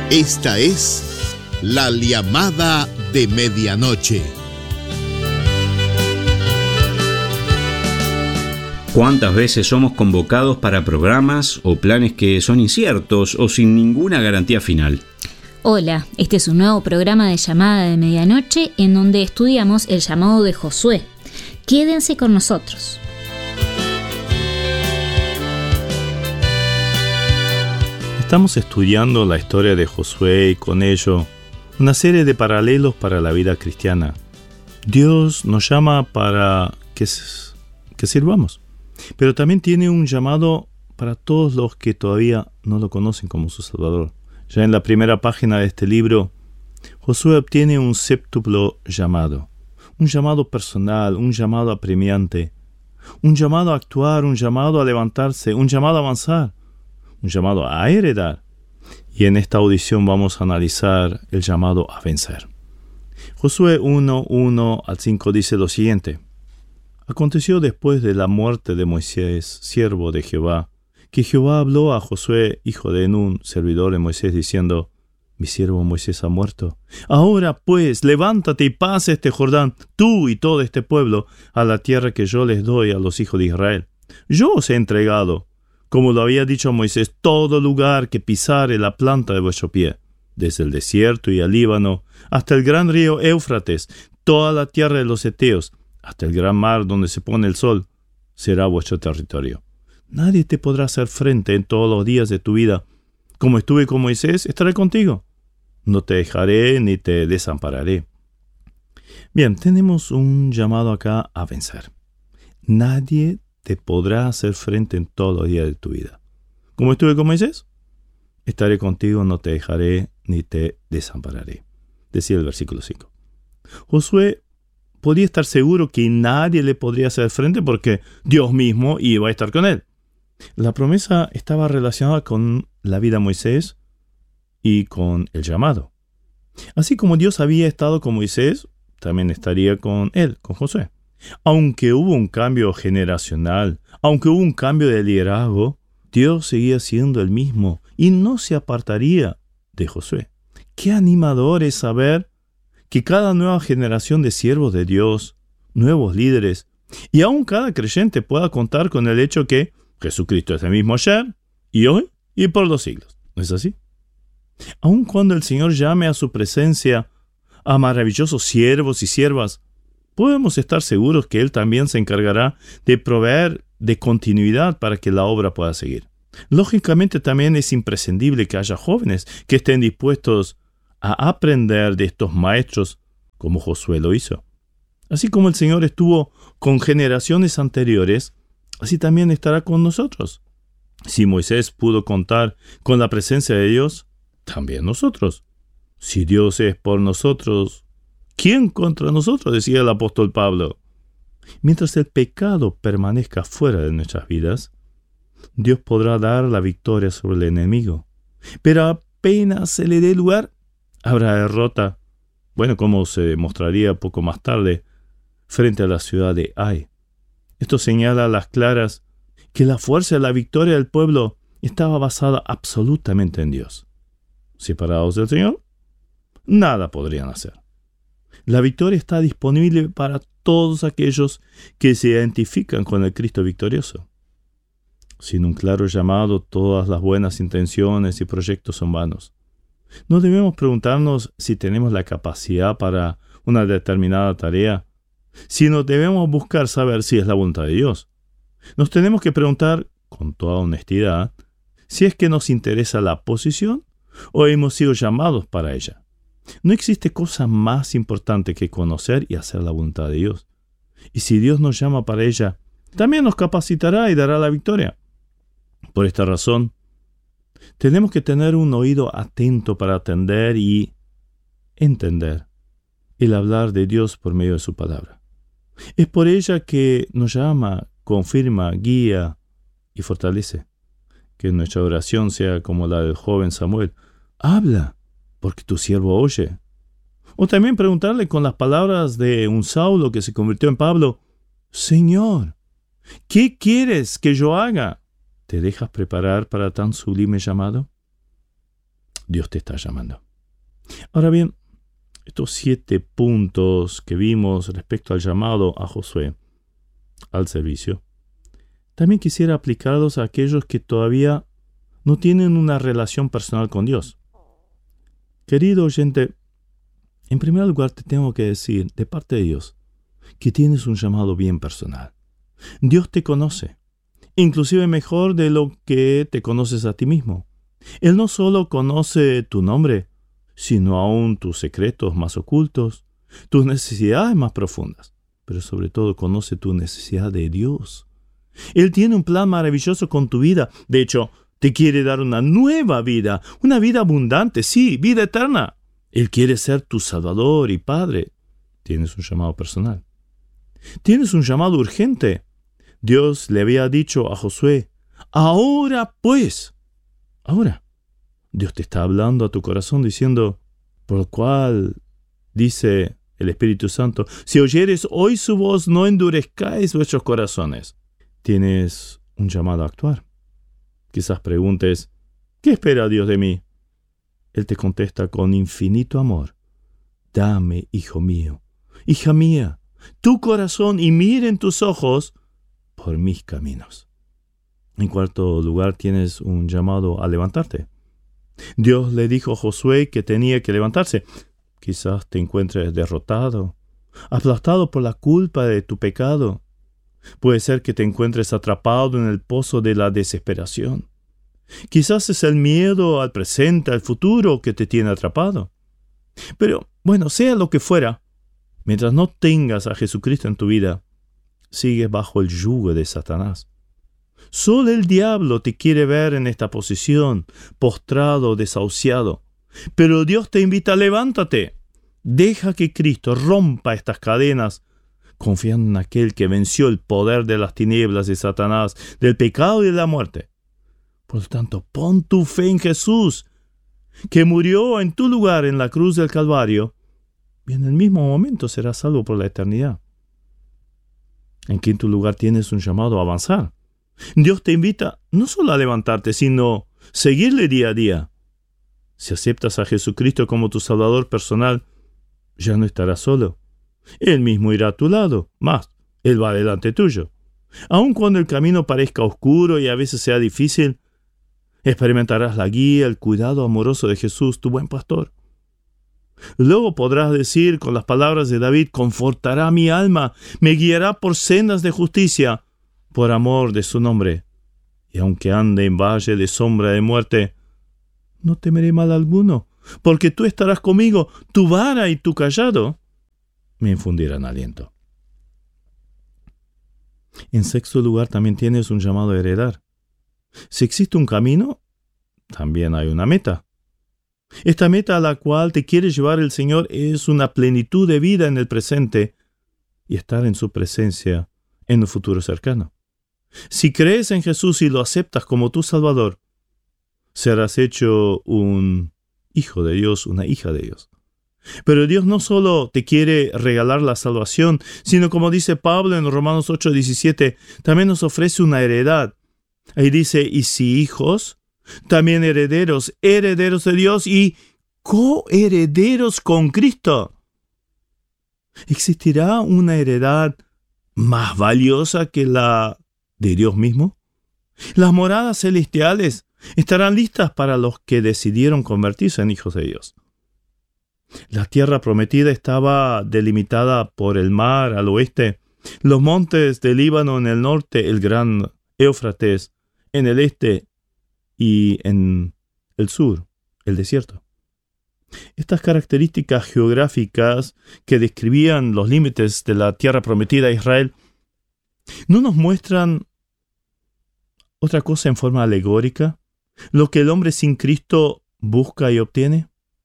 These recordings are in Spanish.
Esta es la llamada de medianoche. ¿Cuántas veces somos convocados para programas o planes que son inciertos o sin ninguna garantía final? Hola, este es un nuevo programa de llamada de medianoche en donde estudiamos el llamado de Josué. Quédense con nosotros. Estamos estudiando la historia de Josué y con ello una serie de paralelos para la vida cristiana. Dios nos llama para que sirvamos, pero también tiene un llamado para todos los que todavía no lo conocen como su Salvador. Ya en la primera página de este libro, Josué obtiene un séptuplo llamado. Un llamado personal, un llamado apremiante, un llamado a actuar, un llamado a levantarse, un llamado a avanzar, un llamado a heredar. Y en esta audición vamos a analizar el llamado a vencer. Josué 1:1-5 dice lo siguiente: Aconteció después de la muerte de Moisés, siervo de Jehová, que Jehová habló a Josué, hijo de Nun, servidor de Moisés, diciendo: Mi siervo Moisés ha muerto. Ahora pues, levántate y pasa este Jordán, tú y todo este pueblo, a la tierra que yo les doy a los hijos de Israel. Yo os he entregado, como lo había dicho a Moisés, todo lugar que pisare la planta de vuestro pie, desde el desierto y el Líbano, hasta el gran río Éufrates, toda la tierra de los heteos, hasta el gran mar donde se pone el sol, será vuestro territorio. Nadie te podrá hacer frente en todos los días de tu vida. Como estuve con Moisés, estaré contigo. No te dejaré ni te desampararé. Bien, tenemos un llamado acá a vencer. Nadie te podrá hacer frente en todos los días de tu vida. Como estuve con Moisés, estaré contigo, no te dejaré ni te desampararé. Decía el versículo 5. Josué podía estar seguro que nadie le podría hacer frente porque Dios mismo iba a estar con él. La promesa estaba relacionada con la vida de Moisés y con el llamado. Así como Dios había estado con Moisés, también estaría con él, con Josué. Aunque hubo un cambio generacional, aunque hubo un cambio de liderazgo, Dios seguía siendo el mismo y no se apartaría de Josué. Qué animador es saber que cada nueva generación de siervos de Dios, nuevos líderes, y aún cada creyente pueda contar con el hecho que Jesucristo es el mismo ayer, y hoy, y por los siglos. ¿No es así? Aun cuando el Señor llame a su presencia a maravillosos siervos y siervas, podemos estar seguros que Él también se encargará de proveer de continuidad para que la obra pueda seguir. Lógicamente también es imprescindible que haya jóvenes que estén dispuestos a aprender de estos maestros como Josué lo hizo. Así como el Señor estuvo con generaciones anteriores, así también estará con nosotros. Si Moisés pudo contar con la presencia de Dios, también nosotros. Si Dios es por nosotros, ¿quién contra nosotros?, decía el apóstol Pablo. Mientras el pecado permanezca fuera de nuestras vidas, Dios podrá dar la victoria sobre el enemigo. Pero apenas se le dé lugar, habrá derrota. Bueno, como se demostraría poco más tarde frente a la ciudad de Ai. Esto señala a las claras que la fuerza de la victoria del pueblo estaba basada absolutamente en Dios. Separados del Señor, nada podrían hacer. La victoria está disponible para todos aquellos que se identifican con el Cristo victorioso. Sin un claro llamado, todas las buenas intenciones y proyectos son vanos. No debemos preguntarnos si tenemos la capacidad para una determinada tarea, sino debemos buscar saber si es la voluntad de Dios. Nos tenemos que preguntar, con toda honestidad, si es que nos interesa la posición o hemos sido llamados para ella. No existe cosa más importante que conocer y hacer la voluntad de Dios. Y si Dios nos llama para ella, también nos capacitará y dará la victoria. Por esta razón, tenemos que tener un oído atento para atender y entender el hablar de Dios por medio de su palabra. Es por ella que nos llama, confirma, guía y fortalece. Que nuestra oración sea como la del joven Samuel: habla, porque tu siervo oye. O también preguntarle con las palabras de un Saulo que se convirtió en Pablo: Señor, ¿qué quieres que yo haga? ¿Te dejas preparar para tan sublime llamado? Dios te está llamando. Ahora bien, estos 7 puntos que vimos respecto al llamado a Josué al servicio, también quisiera aplicarlos a aquellos que todavía no tienen una relación personal con Dios. Querido oyente, en primer lugar te tengo que decir, de parte de Dios, que tienes un llamado bien personal. Dios te conoce, inclusive mejor de lo que te conoces a ti mismo. Él no solo conoce tu nombre, sino aún tus secretos más ocultos, tus necesidades más profundas, pero sobre todo conoce tu necesidad de Dios. Él tiene un plan maravilloso con tu vida. De hecho, te quiere dar una nueva vida, una vida abundante, sí, vida eterna. Él quiere ser tu Salvador y Padre. Tienes un llamado personal. Tienes un llamado urgente. Dios le había dicho a Josué, ahora pues, ahora. Dios te está hablando a tu corazón diciendo, por lo cual, dice el Espíritu Santo, si oyeres hoy su voz, no endurezcáis vuestros corazones. Tienes un llamado a actuar. Quizás preguntes, ¿qué espera Dios de mí? Él te contesta con infinito amor. Dame, hijo mío, hija mía, tu corazón y miren tus ojos por mis caminos. En cuarto lugar, tienes un llamado a levantarte. Dios le dijo a Josué que tenía que levantarse. Quizás te encuentres derrotado, aplastado por la culpa de tu pecado. Puede ser que te encuentres atrapado en el pozo de la desesperación. Quizás es el miedo al presente, al futuro, que te tiene atrapado. Pero, bueno, sea lo que fuera, mientras no tengas a Jesucristo en tu vida, sigues bajo el yugo de Satanás. Solo el diablo te quiere ver en esta posición, postrado, desahuciado. Pero Dios te invita, levántate. Deja que Cristo rompa estas cadenas, confiando en aquel que venció el poder de las tinieblas de Satanás, del pecado y de la muerte. Por lo tanto, pon tu fe en Jesús, que murió en tu lugar en la cruz del Calvario, y en el mismo momento serás salvo por la eternidad. En quinto lugar, tienes un llamado a avanzar. Dios te invita no solo a levantarte, sino seguirle día a día. Si aceptas a Jesucristo como tu Salvador personal, ya no estarás solo. Él mismo irá a tu lado, más, Él va delante tuyo. Aun cuando el camino parezca oscuro y a veces sea difícil, experimentarás la guía, el cuidado amoroso de Jesús, tu buen pastor. Luego podrás decir con las palabras de David, confortará mi alma, me guiará por sendas de justicia, por amor de su nombre. Y aunque ande en valle de sombra de muerte, no temeré mal alguno, porque tú estarás conmigo, tu vara y tu cayado me infundirán aliento. En sexto lugar, también tienes un llamado a heredar. Si existe un camino, también hay una meta. Esta meta a la cual te quiere llevar el Señor es una plenitud de vida en el presente y estar en su presencia en un futuro cercano. Si crees en Jesús y lo aceptas como tu Salvador, serás hecho un hijo de Dios, una hija de Dios. Pero Dios no solo te quiere regalar la salvación, sino como dice Pablo en Romanos 8:17, también nos ofrece una heredad. Ahí dice, y si hijos, también herederos, herederos de Dios y coherederos con Cristo. ¿Existirá una heredad más valiosa que la de Dios mismo? Las moradas celestiales estarán listas para los que decidieron convertirse en hijos de Dios. La tierra prometida estaba delimitada por el mar al oeste, los montes del Líbano en el norte, el gran Éufrates en el este y en el sur, el desierto. Estas características geográficas que describían los límites de la tierra prometida a Israel no nos muestran otra cosa en forma alegórica, lo que el hombre sin Cristo busca y obtiene.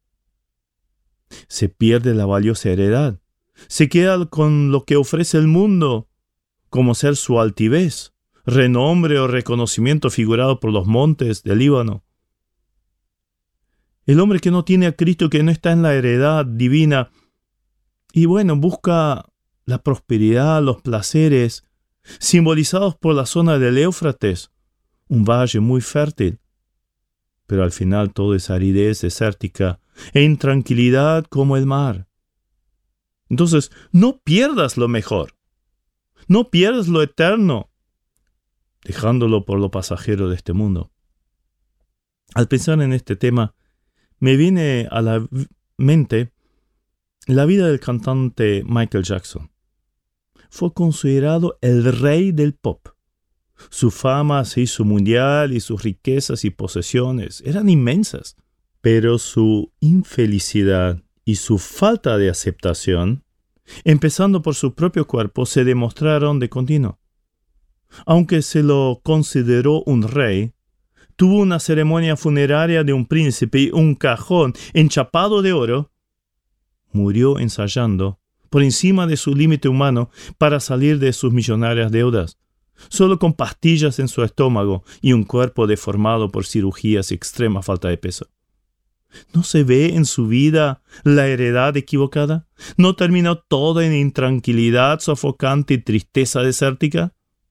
Se pierde la valiosa heredad, se queda con lo que ofrece el mundo, como ser su altivez, renombre o reconocimiento figurado por los montes del Líbano. El hombre que no tiene a Cristo, que no está en la heredad divina, y busca la prosperidad, los placeres, simbolizados por la zona del Éufrates, un valle muy fértil. pero al final todo es aridez desértica e intranquilidad como el mar. Entonces, no pierdas lo mejor. No pierdas lo eterno, dejándolo por lo pasajero de este mundo. Al pensar en este tema, me viene a la mente la vida del cantante Michael Jackson. Fue considerado el rey del pop. Su fama se hizo mundial y sus riquezas y posesiones eran inmensas. Pero su infelicidad y su falta de aceptación, empezando por su propio cuerpo, se demostraron de continuo. Aunque se lo consideró un rey, tuvo una ceremonia funeraria de un príncipe y un cajón enchapado de oro, murió ensayando por encima de su límite humano para salir de sus millonarias deudas, solo con pastillas en su estómago y un cuerpo deformado por cirugías y extrema falta de peso. ¿No se ve en su vida la heredad equivocada? ¿No terminó todo en intranquilidad sofocante y tristeza desértica?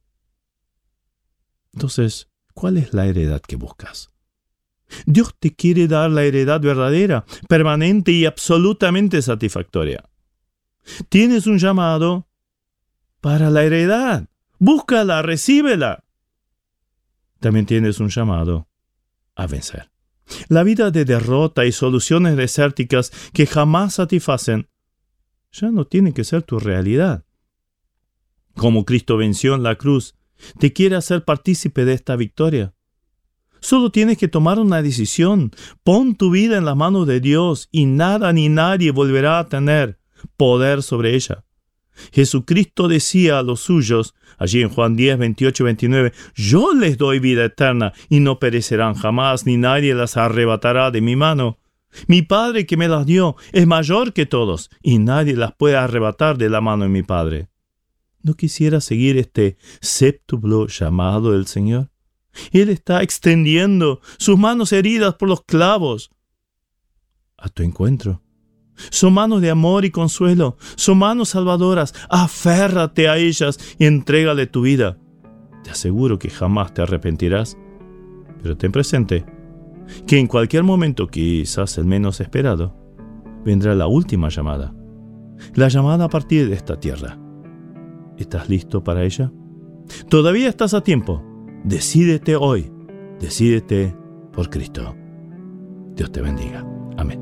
Entonces, ¿cuál es la heredad que buscas? Dios te quiere dar la heredad verdadera, permanente y absolutamente satisfactoria. Tienes un llamado para la heredad. Búscala, recíbela. También tienes un llamado a vencer. La vida de derrota y soluciones desérticas que jamás satisfacen ya no tiene que ser tu realidad. Como Cristo venció en la cruz, te quiere hacer partícipe de esta victoria. Solo tienes que tomar una decisión. Pon tu vida en las manos de Dios y nada ni nadie volverá a tener poder sobre ella. Jesucristo decía a los suyos, allí en Juan 10, 28, 29, yo les doy vida eterna y no perecerán jamás, ni nadie las arrebatará de mi mano. Mi Padre que me las dio es mayor que todos y nadie las puede arrebatar de la mano de mi Padre. ¿No quisiera seguir este séptuple llamado del Señor? Él está extendiendo sus manos heridas por los clavos a tu encuentro. Son manos de amor y consuelo, son manos salvadoras. Aférrate a ellas y entrégale tu vida. Te aseguro que jamás te arrepentirás. Pero ten presente que en cualquier momento, quizás el menos esperado, vendrá la última llamada. La llamada a partir de esta tierra. ¿Estás listo para ella? Todavía estás a tiempo. Decídete hoy. Decídete por Cristo. Dios te bendiga. Amén.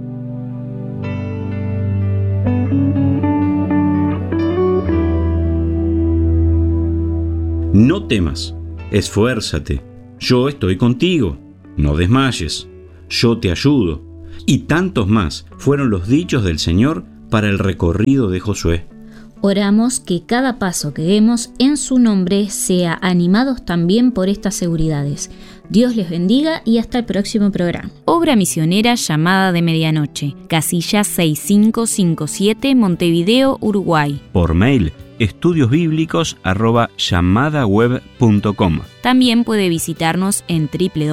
No temas, esfuérzate, yo estoy contigo, no desmayes, yo te ayudo. Y tantos más fueron los dichos del Señor para el recorrido de Josué. Oramos que cada paso que demos en su nombre sea animados también por estas seguridades. Dios les bendiga y hasta el próximo programa. Obra misionera Llamada de Medianoche, casilla 6557, Montevideo, Uruguay. Por mail, estudiosbiblicos@llamadaweb.com. También puede visitarnos en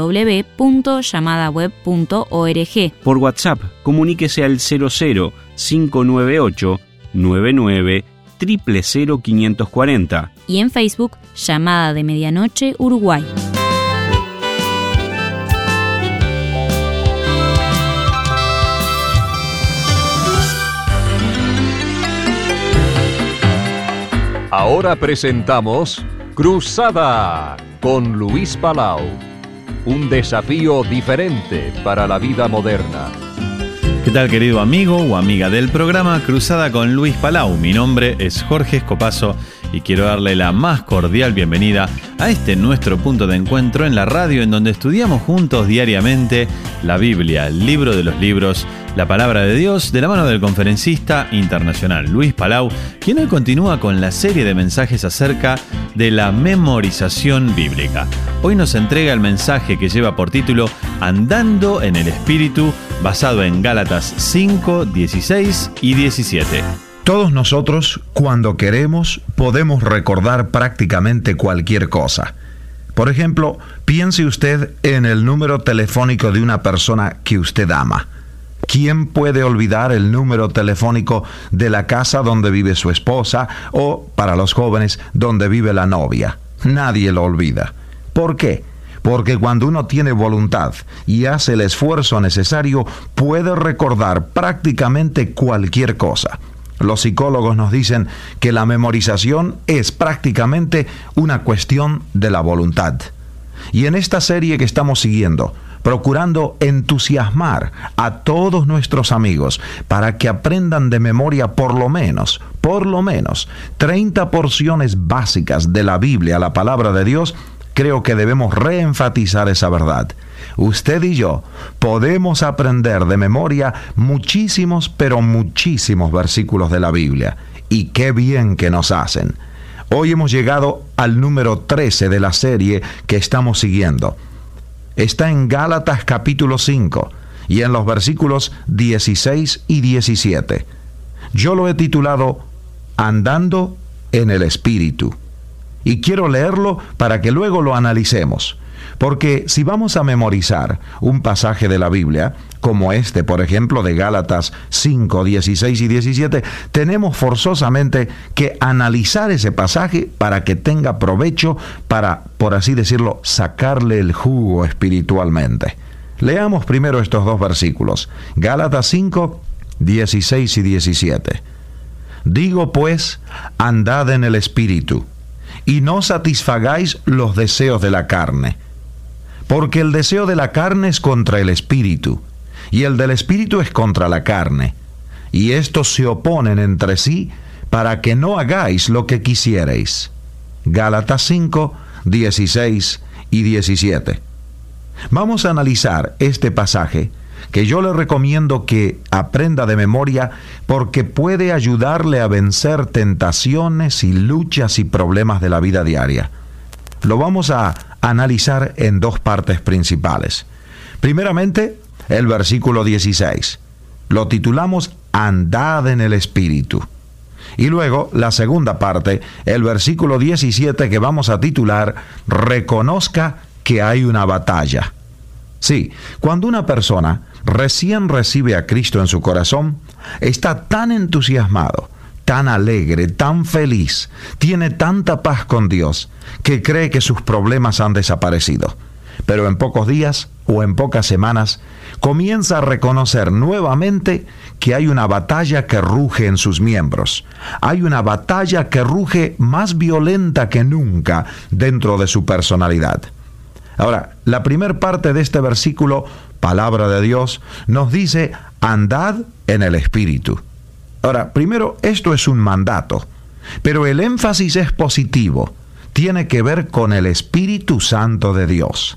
www.llamadaweb.org. Por WhatsApp, comuníquese al 00 598 99 000 540. Y en Facebook, Llamada de Medianoche, Uruguay. Ahora presentamos Cruzada con Luis Palau. Un desafío diferente para la vida moderna. ¿Qué tal, querido amigo o amiga del programa Cruzada con Luis Palau? Mi nombre es Jorge Escopazo y quiero darle la más cordial bienvenida a este nuestro punto de encuentro en la radio, en donde estudiamos juntos diariamente la Biblia, el libro de los libros, la palabra de Dios, de la mano del conferencista internacional Luis Palau, quien hoy continúa con la serie de mensajes acerca de la memorización bíblica. Hoy nos entrega el mensaje que lleva por título Andando en el Espíritu, basado en Gálatas 5, 16 y 17. Todos nosotros, cuando queremos, podemos recordar prácticamente cualquier cosa. Por ejemplo, piense usted en el número telefónico de una persona que usted ama. ¿Quién puede olvidar el número telefónico de la casa donde vive su esposa o, para los jóvenes, donde vive la novia? Nadie lo olvida. ¿Por qué? porque cuando uno tiene voluntad y hace el esfuerzo necesario, puede recordar prácticamente cualquier cosa. Los psicólogos nos dicen que la memorización es prácticamente una cuestión de la voluntad. Y en esta serie que estamos siguiendo, procurando entusiasmar a todos nuestros amigos para que aprendan de memoria por lo menos 30 porciones básicas de la Biblia, la palabra de Dios, creo que debemos reenfatizar esa verdad. Usted y yo podemos aprender de memoria muchísimos, pero muchísimos versículos de la Biblia. Y qué bien que nos hacen. Hoy hemos llegado al número 13 de la serie que estamos siguiendo. Está en Gálatas capítulo 5 y en los versículos 16 y 17. Yo lo he titulado Andando en el Espíritu. Y quiero leerlo para que luego lo analicemos. Porque si vamos a memorizar un pasaje de la Biblia, como este, por ejemplo, de Gálatas 5, 16 y 17, tenemos forzosamente que analizar ese pasaje para que tenga provecho, para, por así decirlo, sacarle el jugo espiritualmente. Leamos primero estos dos versículos. Gálatas 5, 16 y 17. Digo pues, andad en el Espíritu, y no satisfagáis los deseos de la carne. Porque el deseo de la carne es contra el Espíritu, y el del Espíritu es contra la carne. Y estos se oponen entre sí, para que no hagáis lo que quisierais. Gálatas 5, 16 y 17. Vamos a analizar este pasaje, que yo le recomiendo que aprenda de memoria, porque puede ayudarle a vencer tentaciones y luchas y problemas de la vida diaria. Lo vamos a analizar en dos partes principales. Primeramente, el versículo 16. Lo titulamos Andad en el Espíritu. Y luego, la segunda parte, el versículo 17, que vamos a titular Reconozca que hay una batalla. Sí, cuando una persona recién recibe a Cristo en su corazón, está tan entusiasmado, tan alegre, tan feliz, tiene tanta paz con Dios, que cree que sus problemas han desaparecido. Pero en pocos días o en pocas semanas, comienza a reconocer nuevamente que hay una batalla que ruge en sus miembros. Hay una batalla que ruge más violenta que nunca dentro de su personalidad. Ahora, la primera parte de este versículo, palabra de Dios, nos dice, andad en el Espíritu. Ahora, primero, esto es un mandato, pero el énfasis es positivo. Tiene que ver con el Espíritu Santo de Dios.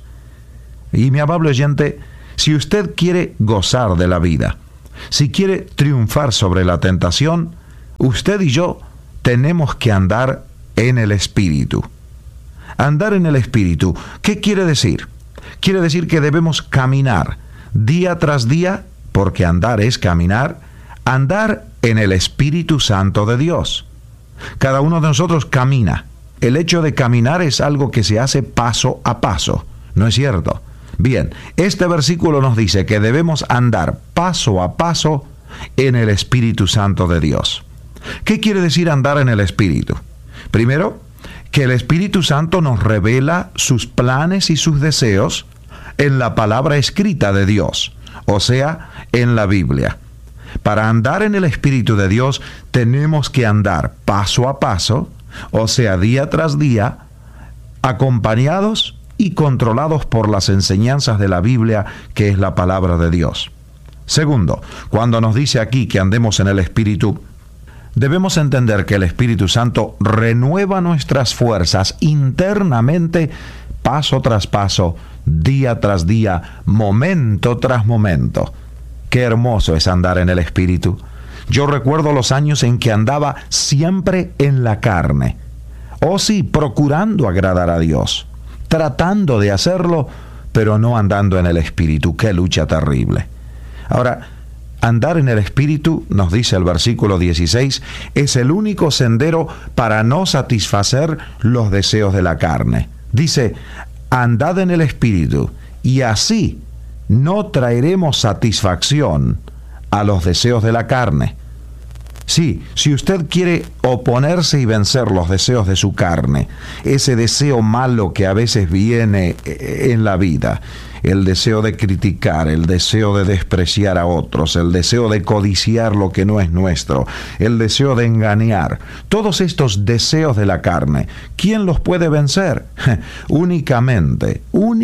Y mi amable oyente, si usted quiere gozar de la vida, si quiere triunfar sobre la tentación, usted y yo tenemos que andar en el Espíritu. Andar en el Espíritu, ¿qué quiere decir? Quiere decir que debemos caminar día tras día, porque andar es caminar, andar en el Espíritu Santo de Dios. Cada uno de nosotros camina. El hecho de caminar es algo que se hace paso a paso, ¿no es cierto? Bien, este versículo nos dice que debemos andar paso a paso en el Espíritu Santo de Dios. ¿Qué quiere decir andar en el Espíritu? Primero, que el Espíritu Santo nos revela sus planes y sus deseos en la palabra escrita de Dios, o sea, en la Biblia. Para andar en el Espíritu de Dios tenemos que andar paso a paso, o sea, día tras día, acompañados y controlados por las enseñanzas de la Biblia, que es la palabra de Dios. Segundo, cuando nos dice aquí que andemos en el Espíritu, debemos entender que el Espíritu Santo renueva nuestras fuerzas internamente, paso tras paso, día tras día, momento tras momento. Qué hermoso es andar en el Espíritu. Yo recuerdo los años en que andaba siempre en la carne. Oh sí, procurando agradar a Dios, tratando de hacerlo, pero no andando en el Espíritu. Qué lucha terrible. Ahora, andar en el Espíritu, nos dice el versículo 16, es el único sendero para no satisfacer los deseos de la carne. Dice, andad en el Espíritu, y así no traeremos satisfacción a los deseos de la carne. Sí, si usted quiere oponerse y vencer los deseos de su carne, ese deseo malo que a veces viene en la vida, el deseo de criticar, el deseo de despreciar a otros, el deseo de codiciar lo que no es nuestro, el deseo de engañar, todos estos deseos de la carne, ¿quién los puede vencer? Únicamente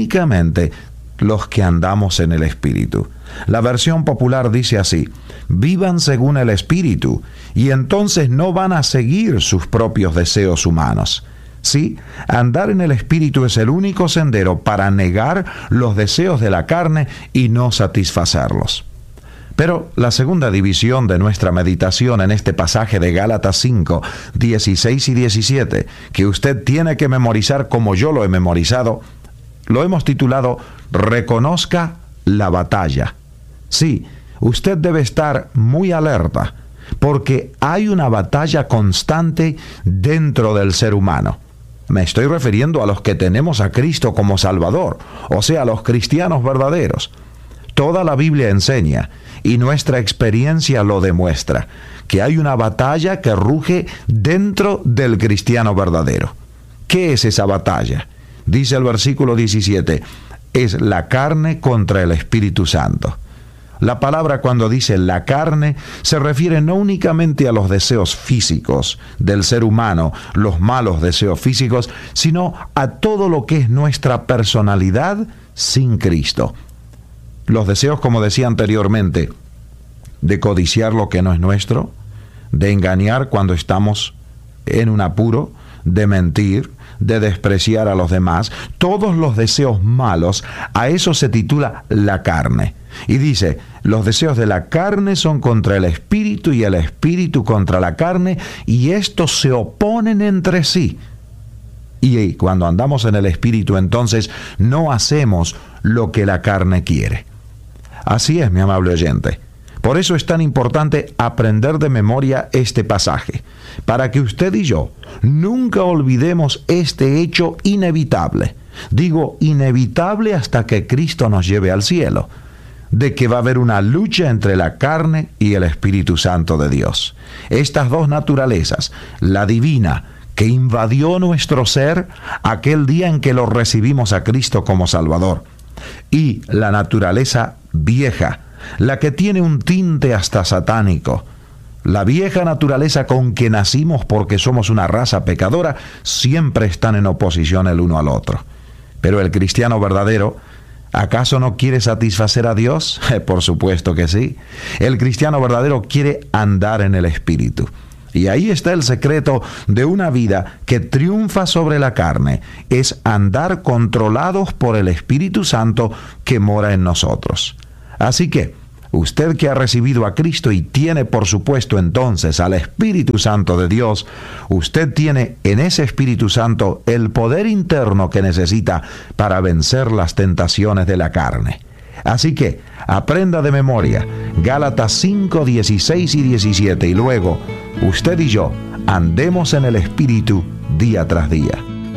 los que andamos en el Espíritu. La versión popular dice así: vivan según el Espíritu, y entonces no van a seguir sus propios deseos humanos. Sí, andar en el Espíritu es el único sendero para negar los deseos de la carne y no satisfacerlos. Pero la segunda división de nuestra meditación en este pasaje de Gálatas 5, 16 y 17, que usted tiene que memorizar como yo lo he memorizado, lo hemos titulado Reconozca la batalla. Sí, usted debe estar muy alerta, porque hay una batalla constante dentro del ser humano. Me estoy refiriendo a los que tenemos a Cristo como Salvador, o sea, a los cristianos verdaderos. Toda la Biblia enseña, y nuestra experiencia lo demuestra, que hay una batalla que ruge dentro del cristiano verdadero. ¿Qué es esa batalla? Dice el versículo 17, es la carne contra el Espíritu Santo. La palabra cuando dice la carne se refiere no únicamente a los deseos físicos del ser humano, los malos deseos físicos, sino a todo lo que es nuestra personalidad sin Cristo. Los deseos, como decía anteriormente, de codiciar lo que no es nuestro, de engañar cuando estamos en un apuro, de mentir, de despreciar a los demás, todos los deseos malos, a eso se titula la carne. Y dice, los deseos de la carne son contra el Espíritu y el Espíritu contra la carne, y estos se oponen entre sí. Y cuando andamos en el Espíritu, entonces no hacemos lo que la carne quiere. Así es, mi amable oyente. Por eso es tan importante aprender de memoria este pasaje, para que usted y yo nunca olvidemos este hecho inevitable. Digo inevitable hasta que Cristo nos lleve al cielo, de que va a haber una lucha entre la carne y el Espíritu Santo de Dios. Estas dos naturalezas, la divina, que invadió nuestro ser aquel día en que lo recibimos a Cristo como Salvador, y la naturaleza vieja, la que tiene un tinte hasta satánico. La vieja naturaleza con que nacimos porque somos una raza pecadora, siempre están en oposición el uno al otro. Pero el cristiano verdadero, ¿acaso no quiere satisfacer a Dios? Por supuesto que sí. El cristiano verdadero quiere andar en el Espíritu. Y ahí está el secreto de una vida que triunfa sobre la carne, es andar controlados por el Espíritu Santo que mora en nosotros. Así que, usted que ha recibido a Cristo y tiene por supuesto entonces al Espíritu Santo de Dios, usted tiene en ese Espíritu Santo el poder interno que necesita para vencer las tentaciones de la carne. Así que, aprenda de memoria Gálatas 5, 16 y 17 y luego, usted y yo andemos en el Espíritu día tras día.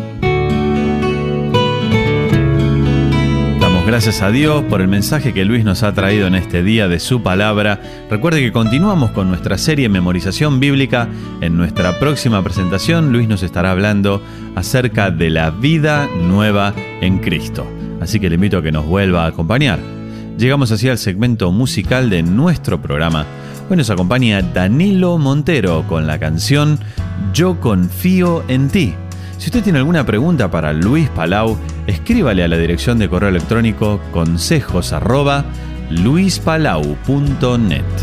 Gracias a Dios por el mensaje que Luis nos ha traído en este día de su palabra. Recuerde que continuamos con nuestra serie Memorización Bíblica. En nuestra próxima presentación, Luis nos estará hablando acerca de la vida nueva en Cristo. Así que le invito a que nos vuelva a acompañar. Llegamos así al segmento musical de nuestro programa. Hoy nos acompaña Danilo Montero con la canción Yo confío en ti. Si usted tiene alguna pregunta para Luis Palau, escríbale a la dirección de correo electrónico consejos@luispalau.net.